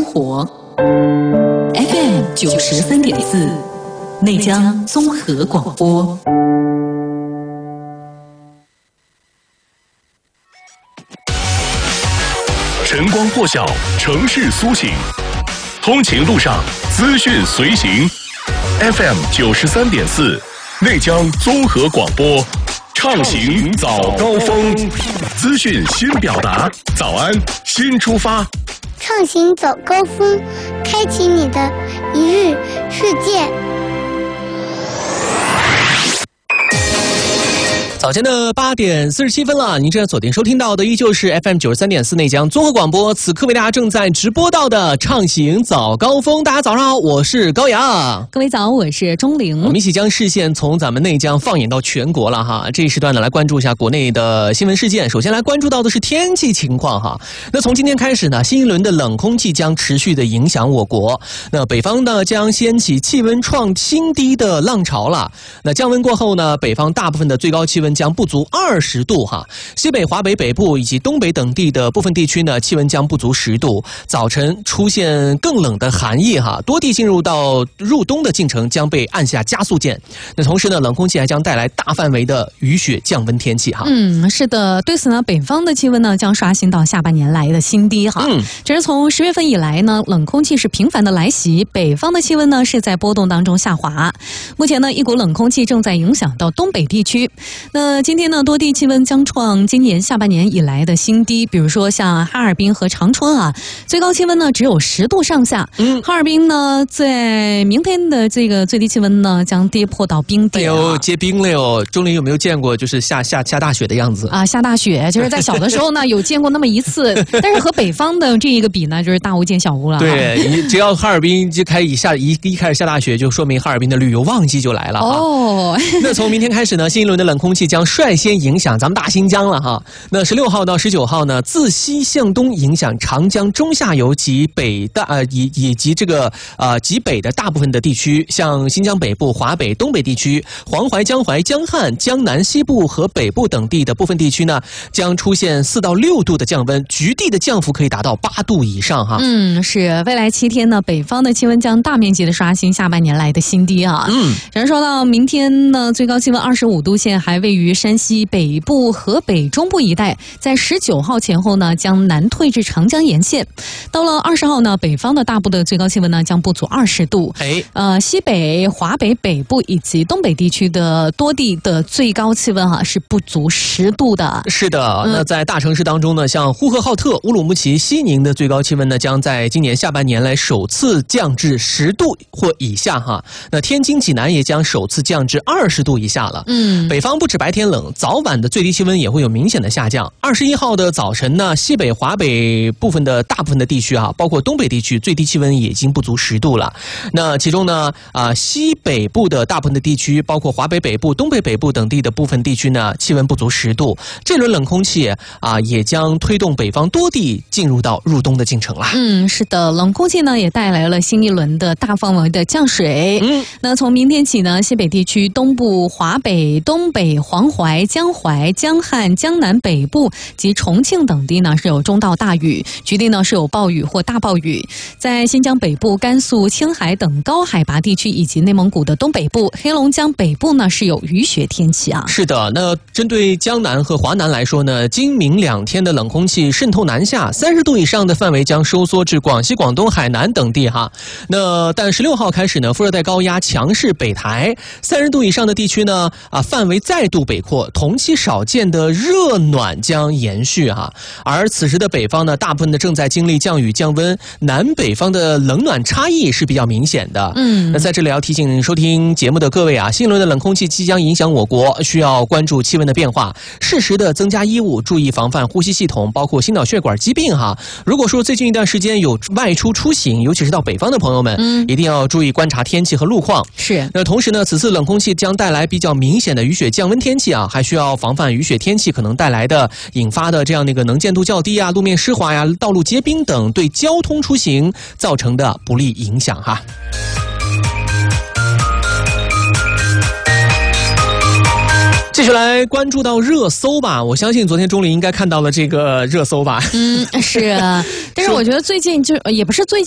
活 FM 93.4内江综合广播。 晨光破晓，城市苏醒，通勤路上资讯随行。FM 93.4内江综合广播，畅行早高峰，资讯新表达，早安新出发。 畅行早高峰，开启你的一日世界。 早前的8点47分了，您正在锁定收听到的依旧是 FM 93.4内江综合广播，此刻为大家正在直播到的畅行早高峰。大家早上好，我是高阳。 各位早，我是钟玲。 我们一起将视线从咱们内江放眼到全国了哈。这一时段呢，来关注一下国内的新闻事件。首先来关注到的是天气情况哈。那从今天开始呢，新一轮的冷空气将持续的影响我国。那北方呢将掀起气温创新低的浪潮了。那降温过后呢，北方大部分的最高气温将不足20度哈，西北、华北北部以及东北等地的部分地区呢，气温将不足10度，早晨出现更冷的寒意哈，多地进入到入冬的进程将被按下加速键。那同时呢，冷空气还将带来大范围的雨雪降温天气哈。 是的，对此呢，北方的气温呢将刷新到下半年来的新低哈。这是从10月份以来呢，冷空气是频繁的来袭，北方的气温呢是在波动当中下滑。目前呢，一股冷空气正在影响到东北地区。那今天呢，多地气温将创今年下半年以来的新低，比如说像哈尔滨和长春啊，最高气温呢只有10度上下。哈尔滨呢，在明天的这个最低气温呢将跌破到冰点。 哎呦，结冰了哟！钟林有没有见过就是下大雪的样子啊？下大雪就是在小的时候呢有见过那么一次，但是和北方的这一个比呢，就是大巫见小巫了。 对，你只要哈尔滨就开始下大雪，就说明哈尔滨的旅游旺季就来了哦。那从明天开始呢，新一轮的冷空气将率先影响咱们大新疆了哈。那16号到19号呢，自西向东影响长江中下游及以及这个极北的大部分的地区，像新疆北部、华北、东北地区、黄淮、江淮、江汉、江南西部和北部等地的部分地区呢，将出现4到6度的降温，局地的降幅可以达到8度以上哈。 是未来7天呢，北方的气温将大面积的刷新下半年来的新低啊。只能说到明天呢，最高气温25度线还位于山西北部、河北中部一带，在19号前后呢，将南退至长江沿线。到了20号呢，北方的大部的最高气温呢将不足20度。西北、华北北部以及东北地区的多地的最高气温是不足10度的。 是的，那在大城市当中呢，像呼和浩特、乌鲁木齐、西宁的最高气温呢，将在今年下半年来首次降至10度或以下哈。那天津、济南也将首次降至20度以下了。北方不止白天冷，早晚的最低气温也会有明显的下降。21号的早晨呢，西北、华北大部分的地区包括东北地区，最低气温也已经不足10度了。那其中呢，西北部的大部分的地区，包括华北北部、东北北部等地的部分地区呢，气温不足10度。这轮冷空气也将推动北方多地进入到入冬的进程了。 是的，冷空气呢也带来了新一轮的大范围的降水。那从明天起呢，西北地区、东部、华北、东北、黄淮、江淮、江汉、江南北部及重庆等地呢是有中到大雨，局地呢是有暴雨或大暴雨。在新疆北部、甘肃、青海等高海拔地区以及内蒙古的东北部、黑龙江北部呢是有雨雪天气啊。 是的，那针对江南和华南来说呢，今明2天的冷空气渗透南下，30度以上的范围将收缩至广西、广东、海南等地哈。那但16号开始呢，副热带高压强势北抬，30度以上的地区呢范围再度北扩，同期少见的热暖将延续哈。而此时的北方呢，大部分的正在经历降雨降温，南北方的冷暖差异是比较明显的。那在这里要提醒收听节目的各位新一轮的冷空气即将影响我国，需要关注气温的变化，适时的增加衣物，注意防范呼吸系统包括心脑血管疾病哈。如果说最近一段时间有外出出行，尤其是到北方的朋友们，一定要注意观察天气和路况。 是。 那同时呢，此次冷空气将带来比较明显的雨雪降温天气还需要防范雨雪天气可能带来的引发的这样的一个能见度较低路面湿滑道路结冰等对交通出行造成的不利影响哈。继续来关注到热搜吧，我相信昨天钟林应该看到了这个热搜吧。 是，但是我觉得最近也不是最近。